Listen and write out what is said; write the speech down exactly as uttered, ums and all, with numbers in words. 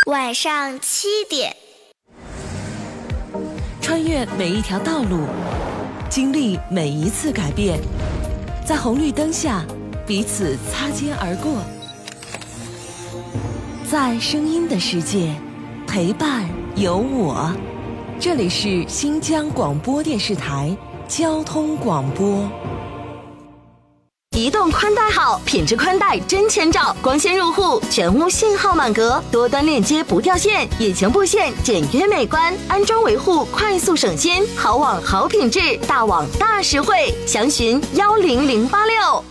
晚上七点。 穿越每一条道路，经历每一次改变，在红绿灯下彼此擦肩而过，在声音的世界陪伴有我。这里是新疆广播电视台交通广播。 移动宽带好，品质宽带真千兆，光纤入户，全屋信号满格，多端链接不掉线，隐形布线简约美观，安装维护快速省心，好网好品质，大网大实惠，详询幺零零八六。